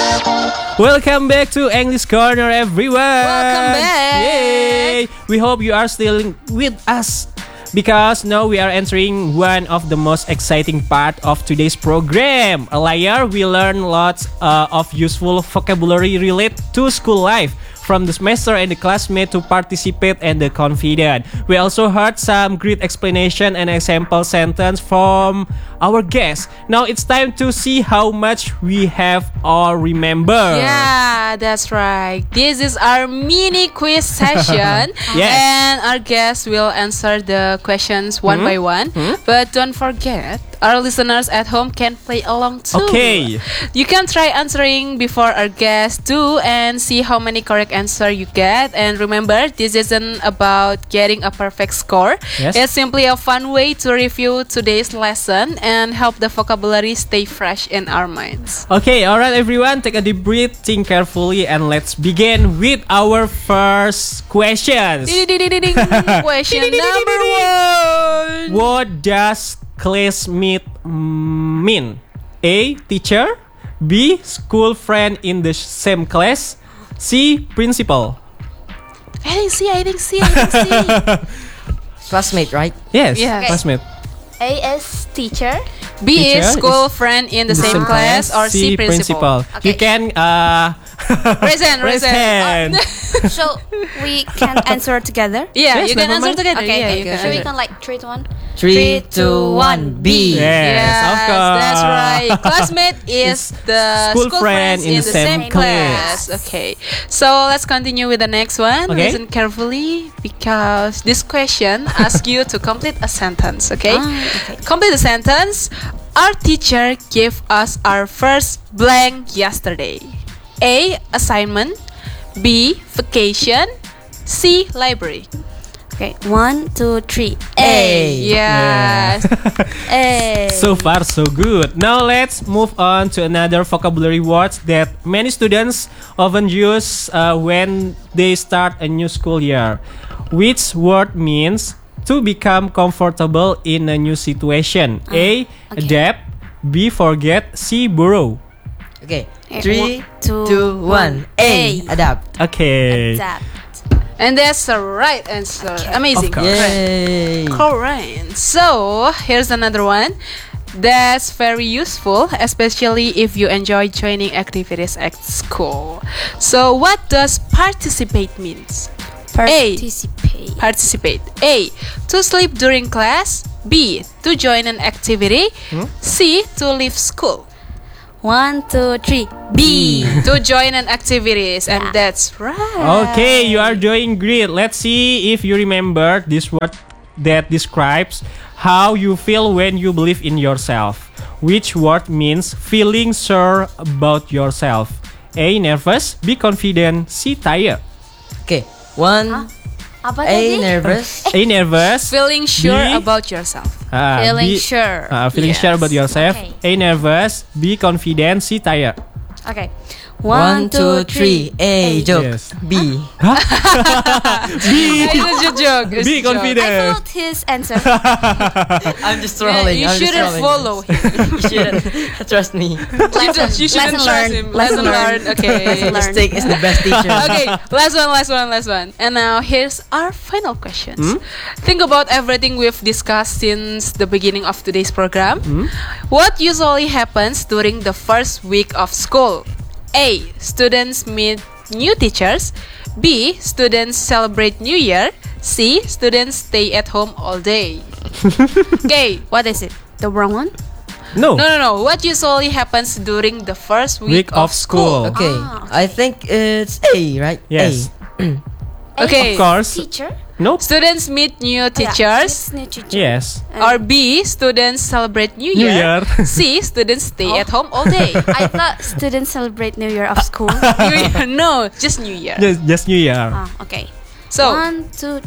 Welcome back to English Corner, everyone. Welcome back. Yay! We hope you are still with us because now we are entering one of the most exciting part of today's program. Earlier, we learned lots of useful vocabulary related to school life. From the semester and the classmate to participate and the confident. We also heard some great explanation and example sentence from our guests. Now it's time to see how much we have all remember. Yeah, that's right. This is our mini quiz session. Yes. And our guests will answer the questions one by one. But don't forget, our listeners at home can play along too. Okay. You can try answering before our guests do and see how many correct answer you get. And remember, this isn't about getting a perfect score. Yes. It's simply a fun way to review today's lesson and help the vocabulary stay fresh in our minds. Okay, alright everyone, take a deep breath, think carefully, and let's begin with our first questions. Question number one. What does classmate mean? A. Teacher. B. School friend in the same class. C. Principal. I think C. Classmate, right? Yes, Yes. classmate. A is teacher. B Teacher is school is friend in the same class, or C principal. You Okay. can Raise hand. So we can answer together. Yeah, Yes, you can never answer mind. together. Okay, Yeah, okay. you can So we answer. can like 3 to 1. 3, 2, 1, B. Yes, of course. That's right. Classmate is the school school friend friends in in the the same same class. Okay, so let's continue with the next one. Okay. Listen carefully because this question asks you to complete a sentence. Okay, Okay. complete the sentence. Our teacher gave us our first blank yesterday. A. Assignment. B. Vacation. C. Library. Okay, 1, 2, 3. A. Yes. A. So far, so good. Now let's move on to another vocabulary words that many students often use when they start a new school year. Which word means to become comfortable in a new situation? A. okay. Adapt. B. Forget. C. Borrow. Okay. Okay, 3, 1, 2, 1. A. Adapt. Okay. Adapt. And that's the right answer. Okay. Amazing. Of course. Yay. Correct. So here's another one that's very useful, especially if you enjoy joining activities at school. So what does participate means? Participate. Participate. A. To sleep during class. B. To join an activity. C. To leave school. 1, 2, 3. B. To join an activities. And Yeah. that's right. Okay, you are doing great. Let's see if you remember this word that describes how you feel when you believe in yourself. Which word means feeling sure about yourself? A. Nervous. B. Confident. C. Tired. Okay. 1. Apa A. tadi? Nervous. A. Nervous. Feeling sure B. about yourself. Feeling B. sure. Feeling sure Yes. about yourself. Okay. A. Nervous. B. Confident. C. Tired. Okay. 1, 2, 3. A. Joke. Yes. B. B. It's a joke. It's Be a joke. confident. I followed his answer. I'm just Yeah, trolling. you I'm just shouldn't trolling. follow him. You shouldn't. Trust me. You shouldn't Lesson trust learned. him. Lesson Lesson learned. learned. Okay. Lesson learned. Mistake is the best teacher. Okay, last one. And now here's our final questions. Think about everything we've discussed since the beginning of today's program. What usually happens during the first week of school? A. Students meet new teachers. B. Students celebrate New Year. C. Students stay at home all day. Okay. What is it? The wrong one? No. No. What usually happens during the first week Week of school. Okay. I think it's A, right? Yes. A. Okay. Of course. Teacher? Nope. Students meet new Yeah, teachers. it's new teacher. Yes. Or B. Students celebrate New New Year. Year. C. Students stay at home all day. I thought students celebrate New Year of school. New Year. No, just New Year. Just New Year. Okay. So, 1, 2, 3.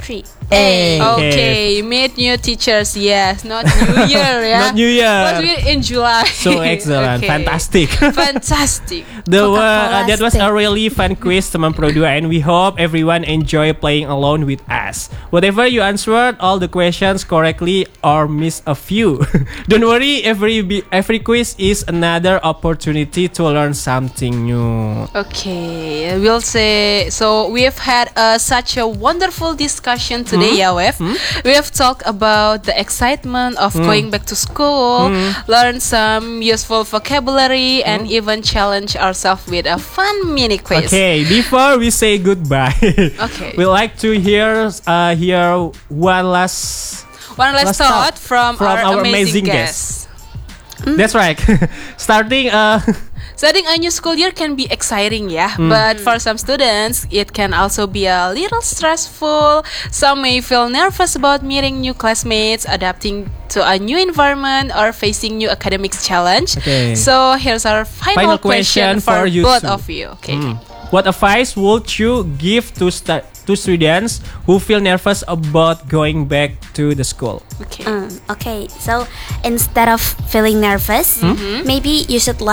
A. Okay, meet new teachers. Yes, not New Year, yeah. Not New Year. But we're in July. So excellent, Okay. fantastic. Fantastic. That was a really fun quiz, teman Pro 2, and we hope everyone enjoy playing along with us. Whatever you answered all the questions correctly or missed a few, don't worry. Every quiz is another opportunity to learn something new. Okay, we'll say so. We have had such a wonderful discussion today, Yawef. We have talked about the excitement of going back to school, learn some useful vocabulary, and even challenge ourselves with a fun mini quiz. Okay, before we say goodbye, Okay. we like to hear one last. One last Last thought thought from from our our amazing amazing guest. That's right. Starting Starting a new school year can be exciting, yeah. But for some students, it can also be a little stressful. Some may feel nervous about meeting new classmates, adapting to a new environment, or facing new academics challenge. Okay. So here's our final question for you both two. of you. Okay. What advice would you give to students who feel nervous about going back to the school? Okay. Okay, so instead of feeling nervous, maybe you should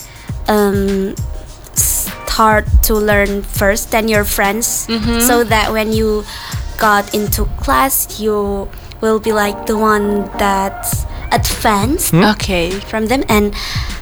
start to learn first than your friends, so that when you got into class, you will be like the one that's advanced Okay. from them, and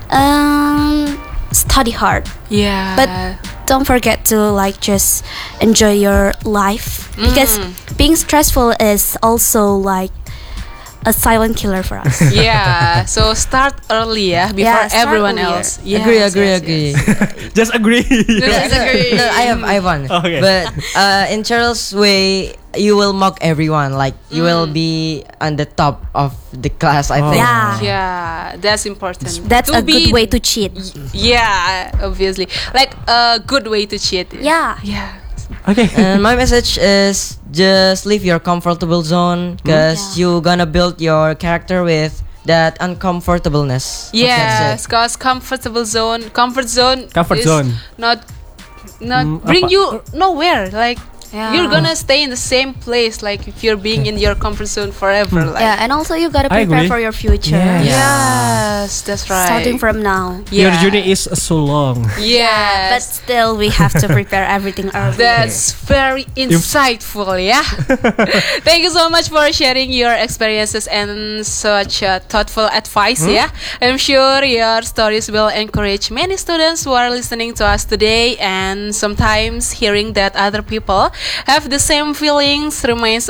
study hard. Yeah. But don't forget to just enjoy your life, because being stressful is also like a silent killer for us. yeah. So start early, yeah, before start everyone earlier. else. Yes, Agree. yes. Just agree. Just agree. No, I have one. Okay. But in Charles' way, you will mock everyone. Like you will be on the top of the class. I think. Yeah. Yeah, that's important. That's To a good be- way to cheat. Yeah, obviously. Like a good way to cheat. Yeah. Yeah. Okay. And my message is just leave your comfortable zone, because you're gonna build your character with that uncomfortableness. That's Yes, it. cause comfort zone is zone. not bring apa- you nowhere. Like Yeah. you're gonna stay in the same place. Like if you're being in your comfort zone forever. Like Yeah, and also you gotta I prepare agree. for your future. Yes. yes, that's right. Starting from now. Your Yeah. journey is so long. But Yes. still, we have to prepare everything early. That's very insightful, yeah. Thank you so much for sharing your experiences and such thoughtful advice, yeah. I'm sure your stories will encourage many students who are listening to us today, and sometimes hearing that other people have the same feelings reminds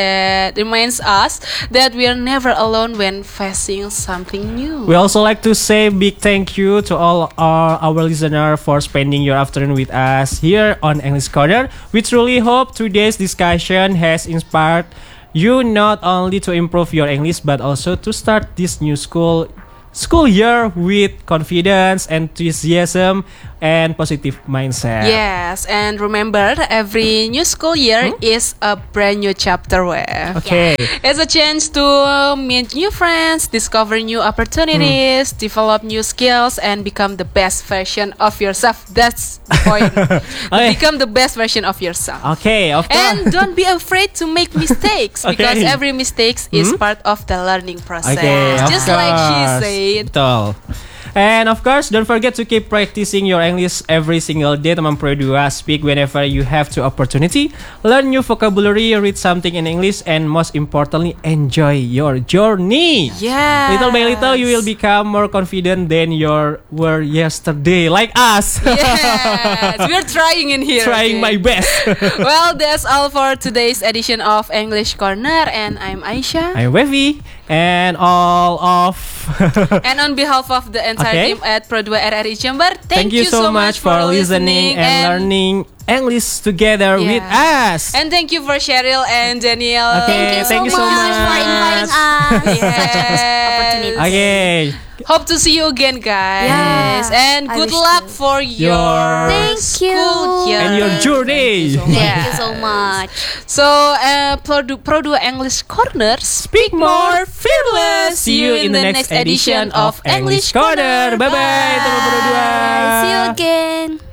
us that we are never alone when facing something new. We also like to say big thank you to all our listeners for spending your afternoon with us here on English Corner. We truly hope today's discussion has inspired you not only to improve your English but also to start this new school year with confidence, enthusiasm, and positive mindset. Yes, and remember, every new school year is a brand new chapter. Okay. It's a chance to meet new friends, discover new opportunities, develop new skills, and become the best version of yourself. That's the point. Okay. Become the best version of yourself. Okay, of course. And don't be afraid to make mistakes, because Okay. every mistake is part of the learning process. Okay, of Just like she course. said. Betul. And of course, don't forget to keep practicing your English every single day, teman Pro 2. Speak whenever you have the opportunity. Learn new vocabulary, read something in English, and most importantly, enjoy your journey. Yeah. Little by little, you will become more confident than you were yesterday, like us. Yes, we're trying in here. Trying my okay? best. Well, that's all for today's edition of English Corner, and I'm Aisha. I'm Wavy, and all of. And on behalf of the entire Okay. team at Pro 2 RRI Jember, Thank you so much for listening and learning English together with Yeah. us. And thank you for Cheryl and Daniel. Okay, thank you so much. for inviting us. Such an opportunity. Okay. Hope to see you again, guys. Yeah, And I good wish luck to. for your Thank you. school year. And your journey. Thank you so much. So, Pro 2 English Corner, Speak more fearless. See you in the next edition of English Corner. Bye bye, teman Pro 2. Bye. See you again.